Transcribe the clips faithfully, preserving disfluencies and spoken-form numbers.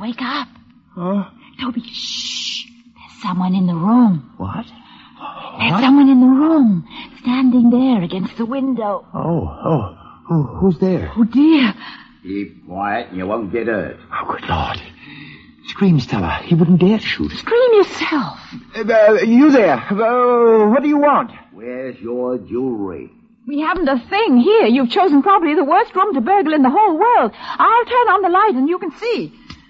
wake up. Huh? Toby, shh. There's someone in the room. What? There's what? someone in the room, standing there against the window. Oh, oh. Who, who's there? Oh, dear. Keep quiet and you won't get hurt. Oh, good Lord. Scream, Stella. He wouldn't dare to shoot. Scream yourself. Uh, you there. Uh, what do you want? Where's your jewelry? We haven't a thing here. You've chosen probably the worst room to burgle in the whole world. I'll turn on the light and you can see.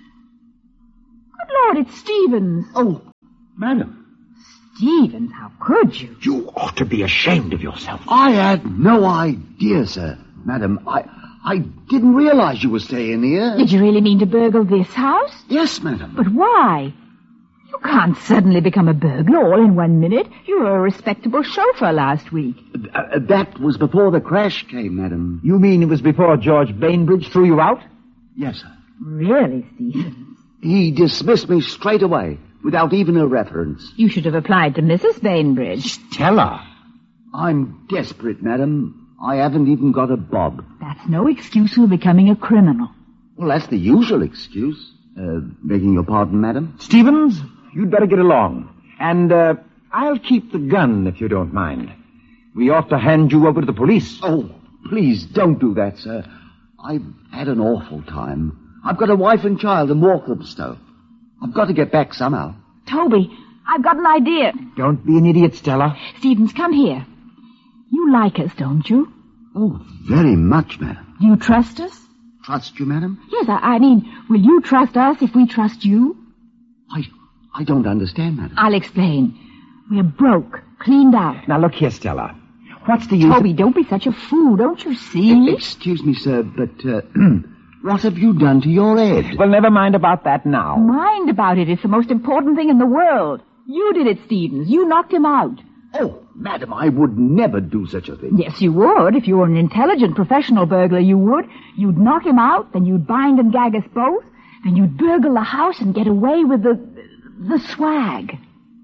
Good Lord, it's Stevens. Oh, madam. Stevens, how could you? You ought to be ashamed of yourself. I had no idea, sir. Madam, I I didn't realize you were staying here. Did you really mean to burgle this house? Yes, madam. But why? You can't suddenly become a burglar all in one minute. You were a respectable chauffeur last week. Uh, that was before the crash came, madam. You mean it was before George Bainbridge threw you out? Yes, sir. Really, Stevens? He dismissed me straight away, without even a reference. You should have applied to Missus Bainbridge. Stella. I'm desperate, madam. I haven't even got a bob. That's no excuse for becoming a criminal. Well, that's the usual excuse. Uh, begging your pardon, madam? Stevens, you'd better get along. And, uh, I'll keep the gun, if you don't mind. We ought to hand you over to the police. Oh, please don't do that, sir. I've had an awful time. I've got a wife and child in Walthamstow. I've got to get back somehow. Toby, I've got an idea. Don't be an idiot, Stella. Stevens, come here. You like us, don't you? Oh, very much, madam. Do you trust us? Trust you, madam? Yes, I, I mean, will you trust us if we trust you? I I don't understand, madam. I'll explain. We're broke, cleaned out. Now, look here, Stella. What's the use Toby, of... don't be such a fool, don't you see? Excuse me, sir, but, uh, what have you done to your head? Well, never mind about that now. Mind about it. It's the most important thing in the world. You did it, Stevens. You knocked him out. Oh, madam, I would never do such a thing. Yes, you would. If you were an intelligent professional burglar, you would. You'd knock him out, then you'd bind and gag us both, then you'd burgle the house and get away with the... the swag.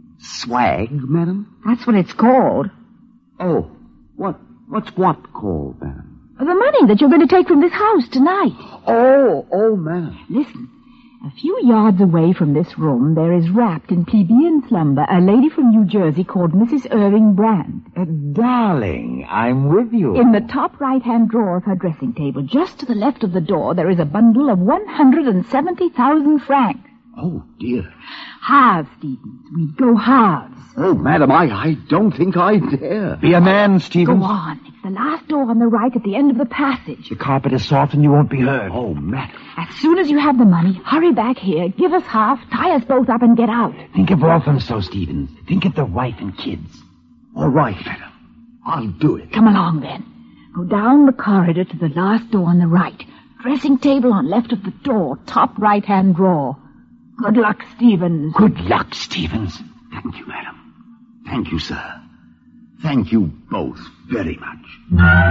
Swag, madam? That's what it's called. Oh, what, what's what called, madam? The money that you're going to take from this house tonight. Oh, oh, madam. Listen. A few yards away from this room, there is wrapped in plebeian slumber a lady from New Jersey called Missus Irving Brand. Uh, darling, I'm with you. In the top right-hand drawer of her dressing table, just to the left of the door, there is a bundle of one hundred seventy thousand francs. Oh, dear. Halves, Stevens. We'd go halves. Oh, madam, I, I don't think I dare. Be a man, Stevens. Go on. It's the last door on the right at the end of the passage. The carpet is soft and you won't be heard. Oh, madam. As soon as you have the money, hurry back here, give us half, tie us both up, and get out. Think of Walthamstow, Stevens. Think of the wife and kids. All right, madam. I'll do it. Come along, then. Go down the corridor to the last door on the right. Dressing table on left of the door, top right-hand drawer. Good luck, Stevens. Good luck, Stevens. Thank you, madam. Thank you, sir. Thank you both very much.